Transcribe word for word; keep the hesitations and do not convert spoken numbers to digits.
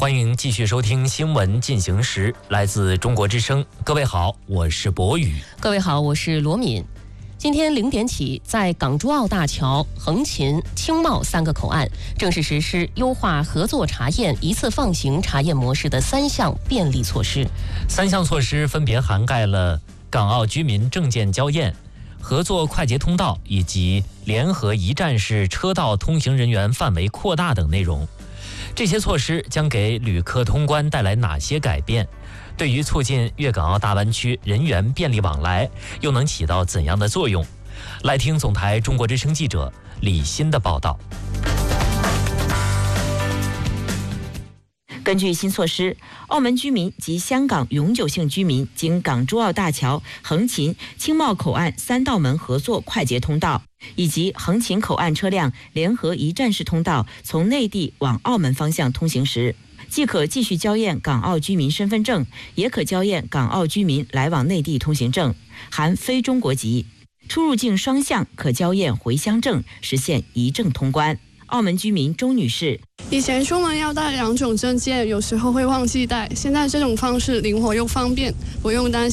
欢迎继续收听新闻进行时，来自中国之声。各位好，我是博宇。 各位好，我是罗敏。今天零点起，在港珠澳大桥、横琴、青茂三个口岸正式实施优化合作查验、一次放行查验模式的三项便利措施。 三项措施分别涵盖了港澳居民证件交验、合作快捷通道以及联合一站式车道通行人员范围扩大等内容。这些措施将给旅客通关带来哪些改变？对于促进粤港澳大湾区人员便利往来，又能起到怎样的作用？来听总台中国之声记者李欣的报道。 根据新措施，澳门居民及香港永久性居民经港珠澳大桥、横琴、青茂口岸三道门合作快捷通道，以及横琴口岸车辆联合一站式通道从内地往澳门方向通行时，既可继续交验港澳居民身份证，也可交验港澳居民来往内地通行证，含非中国籍。出入境双向可交验回乡证，实现一证通关。澳门居民周女士： 以前出门要带两种证件，有时候会忘记带，现在这种方式灵活又方便，不用担心